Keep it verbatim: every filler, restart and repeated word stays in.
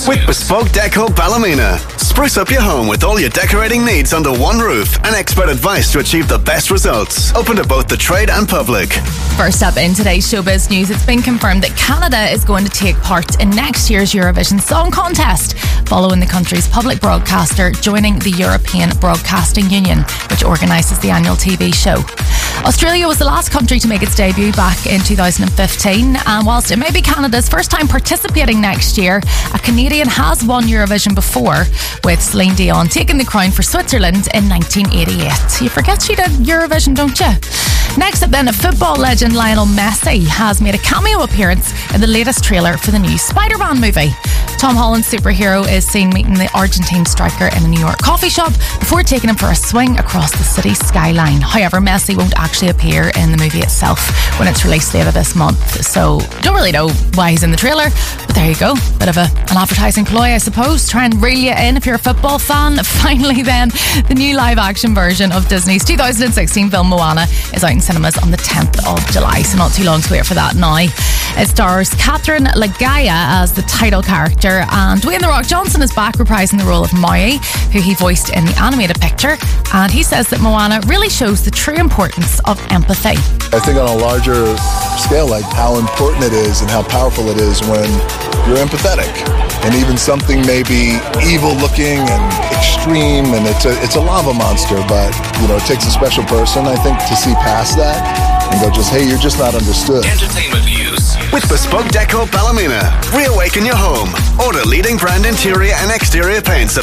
with Bespoke Deco Ballymena. Spruce up your home with all your decorating needs under one roof and expert advice to achieve the best results. Open to both the trade and public. First up in today's showbiz news, it's been confirmed that Canada is going to take part in next year's Eurovision Song Contest, following the country's public broadcaster joining the European Broadcasting Union, which organises the annual T V show. Australia was the last country to make its debut back in two thousand fifteen, and whilst it may be Canada's first time participating next year, a Canadian has won Eurovision before, with Celine Dion taking the crown for Switzerland in nineteen eighty-eight. You forget she did Eurovision, don't you? Next up then, a football legend Lionel Messi has made a cameo appearance in the latest trailer for the new Spider-Man movie. Tom Holland's superhero is seen meeting the Argentine striker in a New York coffee shop before taking him for a swing across the city's skyline. However, Messi won't actually appear in the movie itself when it's released later this month, so don't really know why he's in the trailer, but there you go. Bit of a, an advertising ploy, I suppose. Try and reel you in if you're a football fan. Finally then, the new live-action version of Disney's two thousand sixteen film Moana is out in cinemas on the tenth of July, so not too long to wait for that now. It stars Catherine Lagaya as the title character, and Dwayne The Rock Johnson is back reprising the role of Maui, who he voiced in the animated picture, and he says that Moana really shows the true importance of empathy. I think on a larger scale, like how important it is and how powerful it is when you're empathetic. And even something may be evil looking and extreme, and it's a, it's a lava monster, but you know, it takes a special person, I think, to see past that and go just, hey, you're just not understood. Entertainment news with Bespoke Deco Ballymena. Reawaken your home. Order leading brand interior and exterior paints at